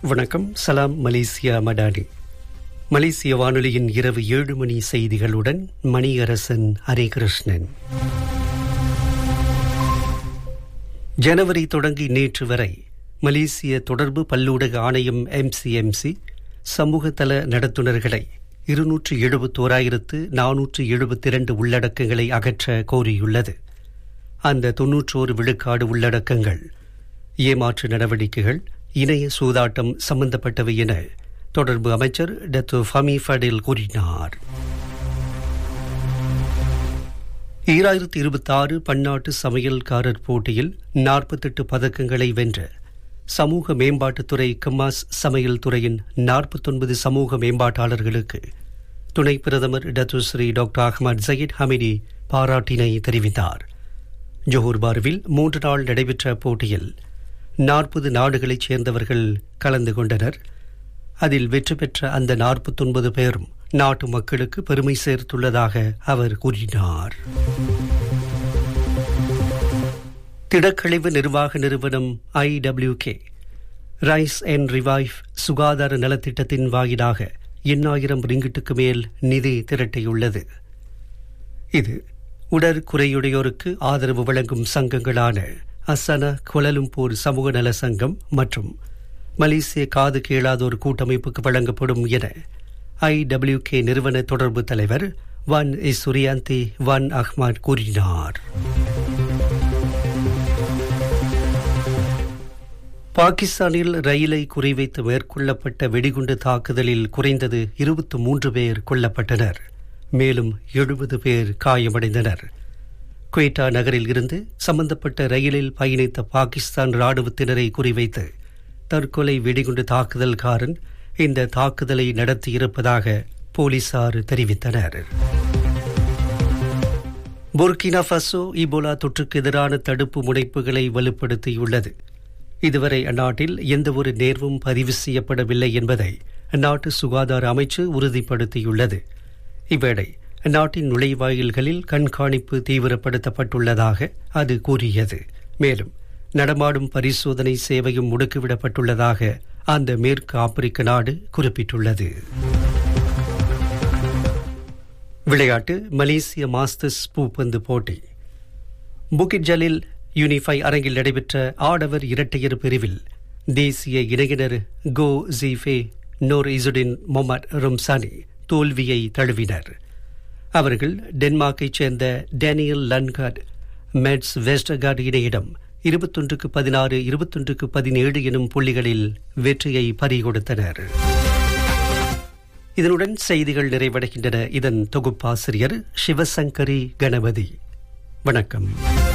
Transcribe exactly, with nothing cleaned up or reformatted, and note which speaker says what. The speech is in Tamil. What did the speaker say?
Speaker 1: வணக்கம். சலாம் மலேசியா மடானி. மலேசிய வானொலியின் இரவு ஏழு மணி செய்திகளுடன் மணியரசன் ஹரிகிருஷ்ணன். ஜனவரி தொடங்கி நேற்று வரை மலேசிய தொடர்பு பல்லூடக ஆணையம் எம்சிஎம்சி சமூகதள நடத்துனர்களை இருநூற்று எழுபத்தோராயிரத்து நானூற்று எழுபத்தி இரண்டு உள்ளடக்கங்களை அகற்ற கோரியுள்ளது. அந்த தொன்னூற்றோரு விழுக்காடு உள்ளடக்கங்கள் ஏமாற்று நடவடிக்கைகள், இணைய சூதாட்டம் சம்பந்தப்பட்டவை என தொடர்பு அமைச்சர் டத்து ஃபமி ஃபடில் கூறினார். ஈராயிரத்தி இருபத்தி ஆறு பன்னாட்டு சமையல்காரர் போட்டியில் நாற்பத்தெட்டு பதக்கங்களை வென்ற சமூக மேம்பாட்டுத்துறை கமாஸ் சமையல் துறையின் நாற்பத்தொன்பது சமூக மேம்பாட்டாளர்களுக்கு துணை பிரதமர் Datuk Sri doctor Ahmad ஜயீத் Hamidi பாராட்டினை தெரிவித்தார். ஜோஹர் பார்வில் மூன்று நாள் நடைபெற்ற போட்டியில் நாற்பது நாடுகளைச் சேர்ந்தவர்கள் கலந்து கொண்டனர். அதில் வெற்றி பெற்ற அந்த நாற்பத்தொன்பது பேரும் நாட்டு மக்களுக்கு பெருமை சேர்த்துள்ளதாக அவர் கூறினார். திடக்கழிவு நிர்வாக நிறுவனம் ஐ W K rice and revive சுகாதார நலத்திட்டத்தின் வாயிலாக எண்ணாயிரம் ரிங்கிட்டுக்கு மேல் நிதி திரட்டியுள்ளது. இது உடற்குறையுடையோருக்கு ஆதரவு வழங்கும் சங்கங்களான அசன குலலும்பூர் சமூக நல சங்கம் மற்றும் மலேசிய காது கேளாதோர் கூட்டமைப்புக்கு வழங்கப்படும் என ஐ டபிள்யூ கே நிறுவன தொடர்பு தலைவர் வான் இசுரியாந்தி வான் அஹ்மத் கூறினார். பாகிஸ்தானில் ரயிலை குறிவைத்து மேற்கொள்ளப்பட்ட வெடிகுண்டு தாக்குதலில் குறைந்தது இருபத்தி மூன்று பேர் கொல்லப்பட்டனர். மேலும் எழுபது பேர் காயமடைந்தனர். குவேட்டா நகரில் இருந்து சம்பந்தப்பட்ட ரயிலில் பயணித்த பாகிஸ்தான் ராணுவத்தினரை குறிவைத்து தற்கொலை வெடிகுண்டு தாக்குதல்காரன் இந்த தாக்குதலை நடத்தியிருப்பதாக போலீசார் தெரிவித்தனர். புர்கினா ஃபசோ இபோலா தொற்றுக்கு எதிரான தடுப்பு முனைப்புகளை வலுப்படுத்தியுள்ளது. இதுவரை அந்நாட்டில் எந்தவொரு நேர்வும் பதிவு செய்யப்படவில்லை என்பதை அந்நாட்டு சுகாதார அமைச்சு உறுதிப்படுத்தியுள்ளது. இவ்வேளை அந்நாட்டின் நுழைவாயில்களில் கண்காணிப்பு தீவிரப்படுத்தப்பட்டுள்ளதாக அது கூறியது. மேலும் நடமாடும் பரிசோதனை சேவையும் முடுக்கிவிடப்பட்டுள்ளதாக அந்த மேற்கு ஆப்பிரிக்க நாடு குறிப்பிட்டுள்ளது. விளையாட்டு. மலேசிய மாஸ்டர்ஸ் பூப்பந்து போட்டி புகிட் ஜலில் யூனிஃபை அரங்கில் நடைபெற்ற ஆடவர் இரட்டையர் பிரிவில் தேசிய இணையினர் கோ ஜீஃபே நோர் இசுடின் மொஹமட் ரம்சானி தோல்வியை தழுவினர். அவர்கள் டென்மார்க்கைச் சேர்ந்த டேனியல் லன்கார்ட் மெட்ஸ் வெஸ்டர்கார்ட் இணையிடம் இருபத்தொன்றுக்கு பதினாறு இருபத்தொன்றுக்கு பதினேழு எனும் புள்ளிகளில் வெற்றியை பறிகொடுத்தனர். இதனுடன் செய்திகள் நிறைவடைகின்றன. இதன் தொகுப்பாசிரியர் சிவசங்கரி கணபதி. வணக்கம்.